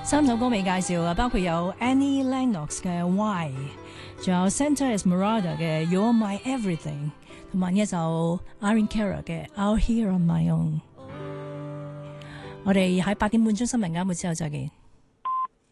三首歌未介紹啊，包括有 Annie Lennox 嘅 Why， 仲有 Santa Esmeralda 嘅 You're My Everything， 同埋呢一首 Irene Cara 嘅 Out Here On My Own。我哋喺8點半鐘新聞啱好之後再見。